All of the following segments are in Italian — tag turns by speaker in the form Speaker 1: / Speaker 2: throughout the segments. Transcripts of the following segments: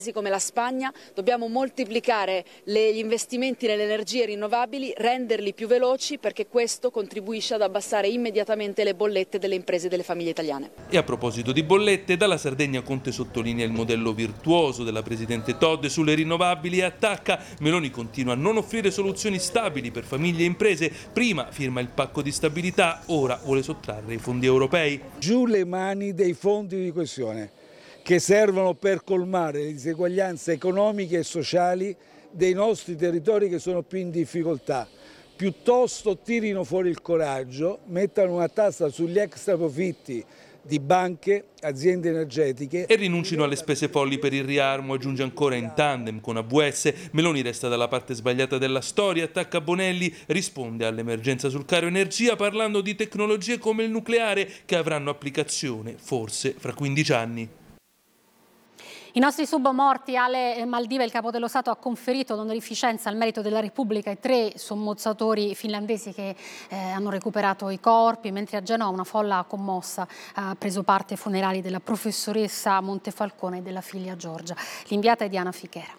Speaker 1: Come la Spagna dobbiamo moltiplicare gli investimenti nelle energie rinnovabili, renderli più veloci, perché questo contribuisce ad abbassare immediatamente le bollette delle imprese e delle famiglie italiane.
Speaker 2: E a proposito di bollette, dalla Sardegna Conte sottolinea il modello virtuoso della Presidente Todde sulle rinnovabili e attacca: Meloni continua a non offrire soluzioni stabili per famiglie e imprese, prima firma il pacco di stabilità, ora vuole sottrarre i fondi europei.
Speaker 3: Giù le mani dei fondi di coesione, che servono per colmare le diseguaglianze economiche e sociali dei nostri territori che sono più in difficoltà. Piuttosto tirino fuori il coraggio, mettano una tassa sugli extra profitti di banche, aziende energetiche.
Speaker 2: E rinuncino alle spese folli per il riarmo, aggiunge ancora in tandem con AVS. Meloni resta dalla parte sbagliata della storia, attacca Bonelli, risponde all'emergenza sul caro energia parlando di tecnologie come il nucleare che avranno applicazione forse fra 15 anni.
Speaker 4: I nostri submorti alle Maldive, il Capo dello Stato ha conferito l'onorificenza al merito della Repubblica ai 3 sommozzatori finlandesi che hanno recuperato i corpi, mentre a Genova una folla commossa ha preso parte ai funerali della professoressa Montefalcone e della figlia Giorgia. L'inviata è Diana Fichera.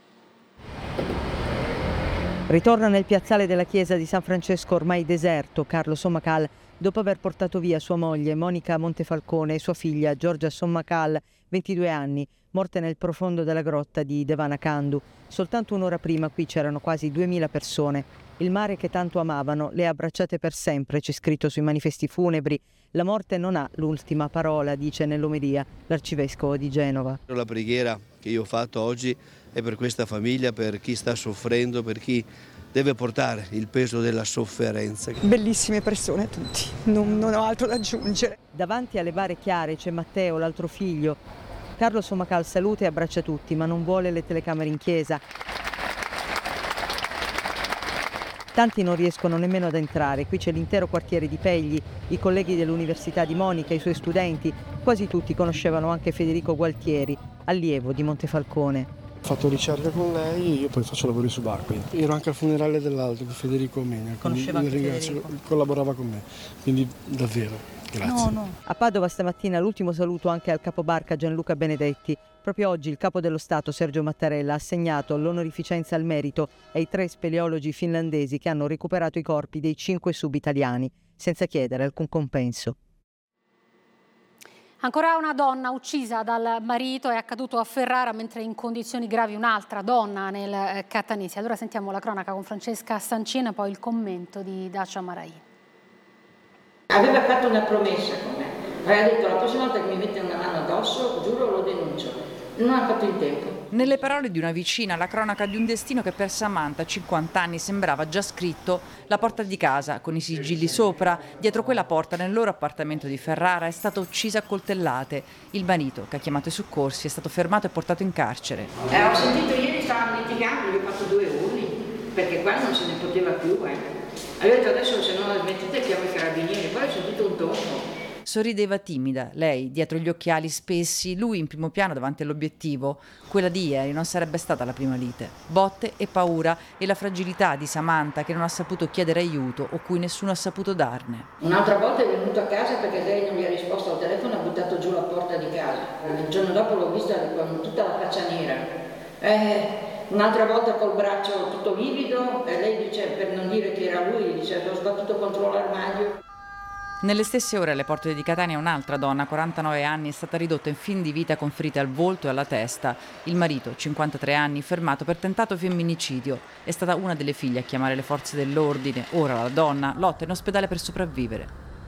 Speaker 5: Ritorna nel piazzale della chiesa di San Francesco ormai deserto Carlo Sommacal dopo aver portato via sua moglie Monica Montefalcone e sua figlia Giorgia Sommacal, 22 anni, morte nel profondo della grotta di Devanakandu. Soltanto un'ora prima qui c'erano quasi 2000 persone. Il mare che tanto amavano le ha abbracciate per sempre, c'è scritto sui manifesti funebri. La morte non ha l'ultima parola, dice nell'omelia l'arcivescovo di Genova.
Speaker 6: La preghiera che io ho fatto oggi è per questa famiglia, per chi sta soffrendo, per chi deve portare il peso della sofferenza.
Speaker 7: Bellissime persone tutti, non ho altro da aggiungere.
Speaker 5: Davanti alle bare chiare c'è Matteo, l'altro figlio. Carlo Sommacal saluta e abbraccia tutti, ma non vuole le telecamere in chiesa. Tanti non riescono nemmeno ad entrare. Qui c'è l'intero quartiere di Pegli, i colleghi dell'Università di Monica, i suoi studenti. Quasi tutti conoscevano anche Federico Gualtieri, allievo di Montefalcone.
Speaker 8: Ho fatto ricerca con lei e io poi faccio lavori subacquei. Ero anche al funerale dell'altro, di Federico Menia.
Speaker 5: Conosceva anche Federico?
Speaker 8: Collaborava con me, quindi davvero. Grazie.
Speaker 5: No. A Padova stamattina l'ultimo saluto anche al capobarca Gianluca Benedetti. Proprio oggi il Capo dello Stato Sergio Mattarella ha assegnato l'onorificenza al merito ai 3 speleologi finlandesi che hanno recuperato i corpi dei 5 sub-italiani, senza chiedere alcun compenso.
Speaker 4: Ancora una donna uccisa dal marito, è accaduto a Ferrara mentre in condizioni gravi un'altra donna nel Catanese. Allora sentiamo la cronaca con Francesca Stancina, poi il commento di Dacia Marai.
Speaker 9: Aveva fatto una promessa con me, aveva detto: la prossima volta che mi mette una mano addosso, giuro, lo denuncio. Non ha fatto in tempo.
Speaker 10: Nelle parole di una vicina, la cronaca di un destino che per Samantha, 50 anni, sembrava già scritto. La porta di casa, con i sigilli sopra, dietro quella porta nel loro appartamento di Ferrara, è stata uccisa a coltellate. Il marito, che ha chiamato i soccorsi, è stato fermato e portato in carcere.
Speaker 9: Ho sentito ieri, stavano litigando, gli ho fatto 2 urli, perché qua non se ne poteva più. Avevo detto: adesso se non la smettete chiamo i carabinieri. Poi ho sentito un tonfo.
Speaker 10: Sorrideva timida, lei dietro gli occhiali spessi, lui in primo piano davanti all'obiettivo. Quella di ieri non sarebbe stata la prima lite. Botte e paura e la fragilità di Samantha che non ha saputo chiedere aiuto o cui nessuno ha saputo darne.
Speaker 9: Un'altra volta è venuto a casa perché lei non gli ha risposto al telefono e ha buttato giù la porta di casa. Il giorno dopo l'ho vista con tutta la faccia nera. Un'altra volta col braccio tutto livido e lei dice, per non dire che era lui, dice: l'ho sbattuto contro l'armadio.
Speaker 10: Nelle stesse ore alle porte di Catania un'altra donna, 49 anni, è stata ridotta in fin di vita con ferite al volto e alla testa. Il marito, 53 anni, fermato per tentato femminicidio. È stata una delle figlie a chiamare le forze dell'ordine. Ora la donna lotta in ospedale per sopravvivere.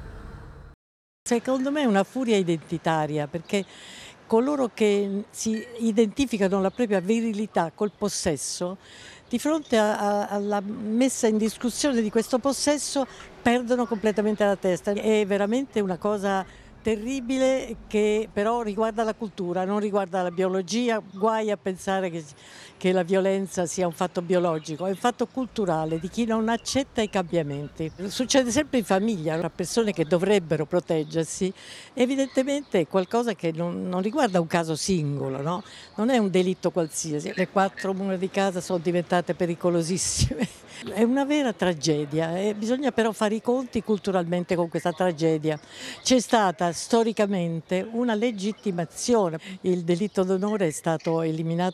Speaker 11: Secondo me è una furia identitaria, perché coloro che si identificano la propria virilità col possesso, di fronte alla messa in discussione di questo possesso, perdono completamente la testa. È veramente una cosa terribile che però riguarda la cultura, non riguarda la biologia. Guai a pensare che la violenza sia un fatto biologico, è un fatto culturale di chi non accetta i cambiamenti. Succede sempre in famiglia, a persone che dovrebbero proteggersi. Evidentemente è qualcosa che non riguarda un caso singolo, no? Non è un delitto qualsiasi. Le 4 mura di casa sono diventate pericolosissime. È una vera tragedia e bisogna però fare i conti culturalmente con questa tragedia. C'è stata storicamente una legittimazione. Il delitto d'onore è stato eliminato